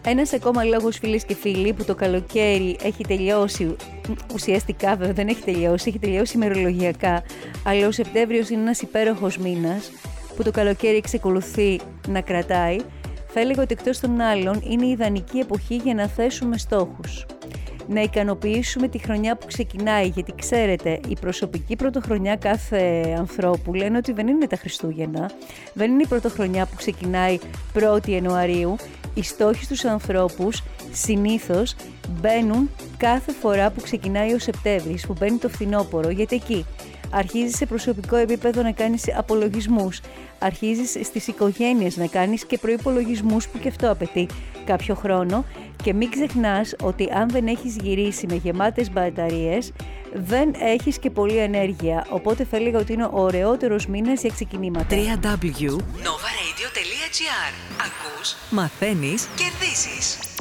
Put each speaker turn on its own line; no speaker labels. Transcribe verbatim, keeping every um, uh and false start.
Ένας ακόμα λόγος, φίλες και φίλοι, που το καλοκαίρι έχει τελειώσει, ουσιαστικά βέβαια δεν έχει τελειώσει, έχει τελειώσει ημερολογιακά, αλλά ο Σεπτέμβριος είναι ένας υπέροχος μήνας που το καλοκαίρι εξεκολουθεί να κρατάει, θα έλεγα ότι εκτός των άλλων είναι η ιδανική εποχή για να θέσουμε στόχους. Να ικανοποιήσουμε τη χρονιά που ξεκινάει, γιατί ξέρετε, η προσωπική πρωτοχρονιά κάθε ανθρώπου λένε ότι δεν είναι τα Χριστούγεννα, δεν είναι η πρωτοχρονιά που ξεκινάει πρώτη Ιανουαρίου. Οι στόχοι στους ανθρώπους συνήθως μπαίνουν κάθε φορά που ξεκινάει ο Σεπτέμβρης, που μπαίνει το φθινόπωρο, γιατί εκεί αρχίζεις σε προσωπικό επίπεδο να κάνεις απολογισμούς, αρχίζεις στις οικογένειες να κάνεις και προϋπολογισμούς που και αυτό απαιτεί κάποιο χρόνο και μην ξεχνάς ότι αν δεν έχεις γυρίσει με γεμάτες μπαταρίες δεν έχεις και πολλή ενέργεια, οπότε θα έλεγα ότι είναι ο ωραιότερος μήνας για ξεκινήματα.
double-u double-u τελεία nova radio τελεία gr. Ακούς, μαθαίνεις, κερδίζεις.